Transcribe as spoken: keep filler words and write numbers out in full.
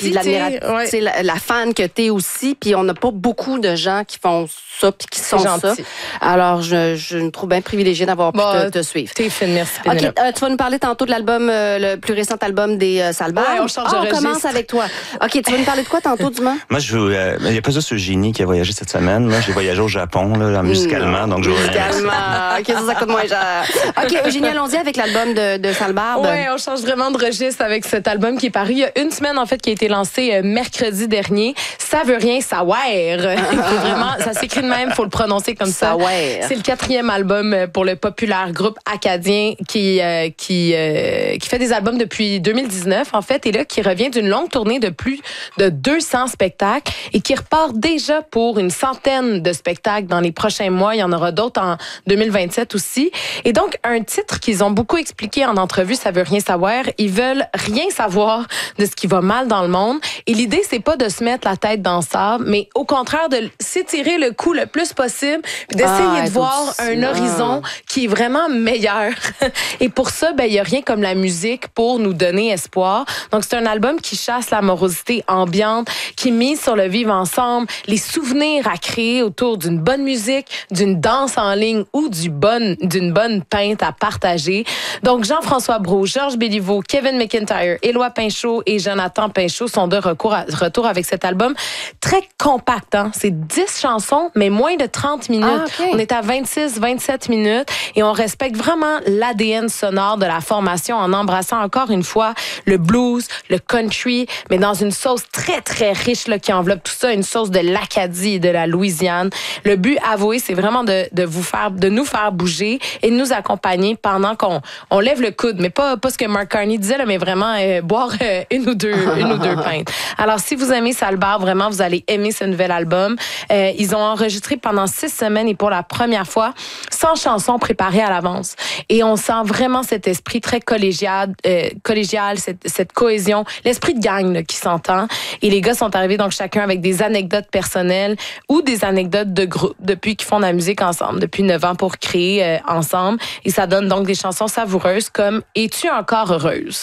puis l'admira- ouais. tu sais, la, la fan que t'es aussi, puis on n'a pas beaucoup de gens qui font ça puis qui sont ça. Alors, je, je me trouve bien privilégiée d'avoir bon, pu te, te suivre. T'es fine, merci. OK, euh, tu vas nous parler tantôt de l'album, euh, le plus récent album des euh, Salbarbs. Ouais, on change oh, de on registre. commence avec toi. OK, tu vas nous parler de quoi tantôt, Dumas? Moi, je veux. Euh, il n'y a pas juste ce génie qui a voyagé cette semaine. Là. J'ai voyagé au Japon, là, musicalement. Donc, je veux. Musicalement. OK, ça, ça coûte moins cher. OK, Eugénie, allons-y avec l'album de, de Salbarbs. Oui, on change vraiment de registre avec cet album qui est paru il y a une semaine, en fait, qui a été lancé euh, mercredi dernier. Ça veut rien savoir. Il faut vraiment, ça s'écrit de même, il faut le prononcer comme ça. Savoir. C'est le quatrième album pour le populaire groupe acadien qui, euh, qui, euh, qui fait des albums depuis deux mille dix-neuf, en fait, et là, qui revient d'une longue tournée de plus de deux cents spectacles et qui repart déjà pour une centaine de spectacles dans les prochains mois. Il y en aura d'autres en deux mille vingt-sept aussi. Et donc, un titre qu'ils ont beaucoup expliqué en entrevue, ça veut rien savoir. Ils veulent rien savoir de ce qui va mal dans le monde. Et l'idée, c'est pas de se mettre la tête dans le sable, mais au contraire de s'étirer le cou le plus possible, puis d'essayer ah, de voir un horizon qui est vraiment meilleur. Et pour ça, ben il y a rien comme la musique pour nous donner espoir. Donc c'est un album qui chasse la morosité ambiante, qui mise sur le vivre ensemble, les souvenirs à créer autour d'une bonne musique, d'une danse en ligne ou du bonne d'une bonne pinte à partager. Donc Jean-François Brault, Georges Béliveau, Kevin McIntyre, Éloi Pinchot et Jonathan Pinchot sont de recours à, retour avec cet album très compact. Hein? C'est dix chansons, mais moins de trente minutes. Ah, okay. On est à vingt-six vingt-sept minutes et on respecte vraiment l'A D N sonore de la formation en embrassant encore une fois le blues, le country, mais dans une sauce très, très riche là, qui enveloppe tout ça, une sauce de l'Acadie et de la Louisiane. Le but, avoué, c'est vraiment de, de vous faire, de nous faire bouger et de nous accompagner pendant qu'on on lève le coude, mais pas, pas ce que Mark Carney disait, là, mais vraiment euh, boire euh, une ou deux, une ou deux pintes. Alors, si vous aimez Salbarbs, vraiment, vous allez aimer ce nouvel album. Euh, ils ont enregistré pendant six semaines et pour la première fois, cent chansons préparées à l'avance. Et on sent vraiment cet esprit très collégial, euh, collégial cette, cette cohésion, l'esprit de gang là, qui s'entend. Et les gars sont arrivés donc chacun avec des anecdotes personnelles ou des anecdotes de groupe depuis qu'ils font de la musique ensemble, depuis neuf ans pour créer euh, ensemble. Et ça donne donc des chansons savoureuses comme « Es-tu encore heureuse ?»